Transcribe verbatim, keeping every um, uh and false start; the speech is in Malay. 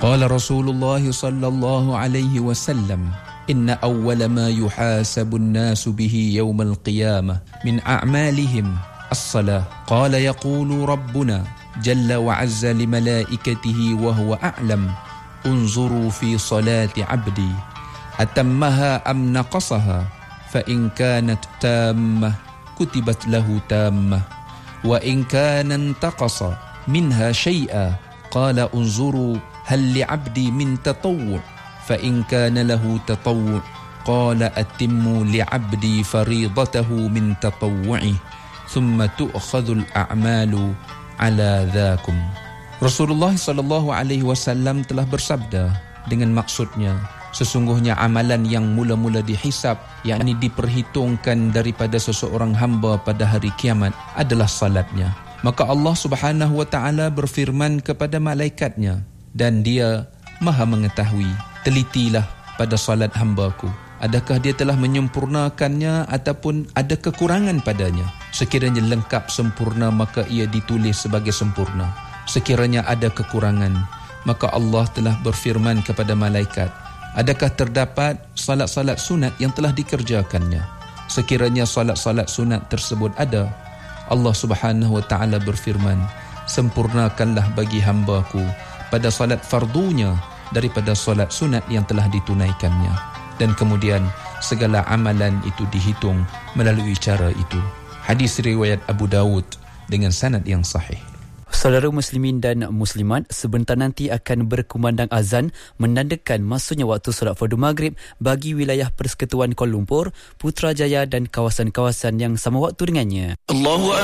Qala Rasulullah sallallahu alaihi wasallam, inna awwala ma yuhasabu an-nasu bihi yawm al-qiyamah min a'malihim as-salah. Qala yaqulu rabbuna jalla wa azza li malaikatihi wa huwa a'lam, unzuru fi salati 'abdi atammaha am naqasaha, fa in kanat tammah kutibat lahu tammah, wa in kana intaqasa minha shay'a qala unzuru hal li'abdi min tatawwu', fa in kana lahu tatawwu' qala atimmu li'abdi faridatahu min tatawwu'i thumma tu'khadhu al-a'malu ala dhakum. Rasulullah sallallahu alaihi wasallam telah bersabda dengan maksudnya, sesungguhnya amalan yang mula-mula dihisab, yakni diperhitungkan daripada seseorang hamba pada hari kiamat adalah salatnya. Maka Allah Subhanahu wa taala berfirman kepada malaikatnya, dan dia Maha mengetahui, telitilah pada salat hamba-Ku, adakah dia telah menyempurnakannya ataupun ada kekurangan padanya. Sekiranya lengkap sempurna, maka ia ditulis sebagai sempurna. Sekiranya ada kekurangan, maka Allah telah berfirman kepada malaikat, adakah terdapat salat-salat sunat yang telah dikerjakannya? Sekiranya salat-salat sunat tersebut ada, Allah Subhanahu wa taala berfirman, sempurnakanlah bagi hamba-Ku pada salat fardunya daripada salat sunat yang telah ditunaikannya. Dan kemudian segala amalan itu dihitung melalui cara itu. Hadis riwayat Abu Dawud dengan sanad yang sahih. Saudara muslimin dan muslimat, sebentar nanti akan berkumandang azan menandakan masuknya waktu solat fardu maghrib bagi wilayah Persekutuan Kuala Lumpur, Putrajaya dan kawasan-kawasan yang sama waktu dengannya. Allahu